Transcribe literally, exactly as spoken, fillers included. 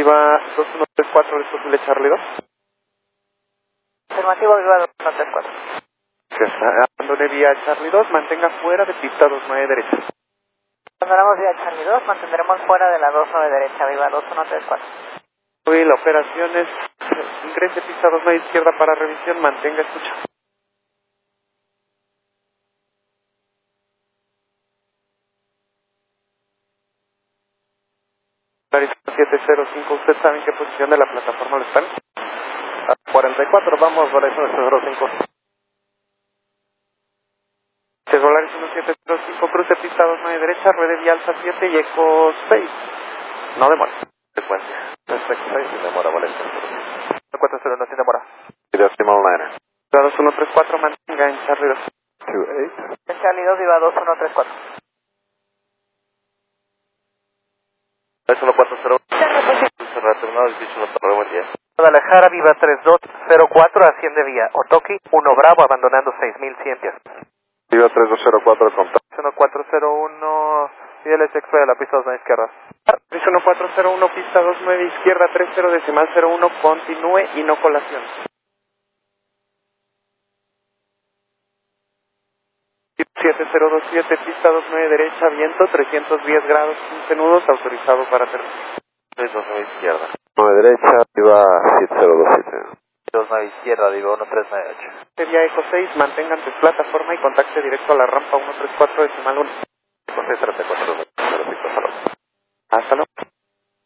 Viva dos uno tres cuatro, ¿es posible Charlie dos? Afirmativo, Viva dos uno tres cuatro. Abandone vía Charlie dos, mantenga fuera de pista dos nueve derecha. Abandonamos vía Charlie dos, mantendremos fuera de la dos nueve derecha, Viva dos uno tres cuatro. Hoy la operación es ingrese pista dos nueve izquierda para revisión, mantenga escucha. siete cero cinco, ¿usted sabe en qué posición de la plataforma lo están? A cuarenta y cuatro, vamos, Volaris uno siete cero cinco. Volaris uno siete cero cinco, cruce pista dos nueve derecha, ruede vía alfa siete y eco seis. No demora. Secuencia. Perfecto, seis sin demora, Volaris cuatro cero uno sin demora. Y decimal nueve. dos uno tres cuatro, mantenga en Charlie dos. dos ocho. En Charlie dos, Viva dos uno tres cuatro. Es uno cuatro cero. Terminado el piso, no te buen día. Guadalajara, Viva tres dos cero cuatro, asciende vía Otoki, uno Bravo, abandonando seis mil cien pies. Viva tres dos cero cuatro, contacto. uno cuatro cero uno, I L S X de la pista dos nueve izquierda. uno cuatro cero uno, pista dos nueve izquierda, tres cero decimal cero uno, continúe y no colación. siete cero dos siete, pista dos nueve derecha, viento, trescientos diez grados, quince nudos, autorizado para terminar. tres dos nueve izquierda. nueve derecha, Viva siete cero dos siete. dos nueve izquierda, Viva uno tres nueve ocho. Vía Eco seis, mantenga ante plataforma y contacte directo a la rampa uno tres cuatro decimal uno. Con seis treinta y cuatro, Hasta luego.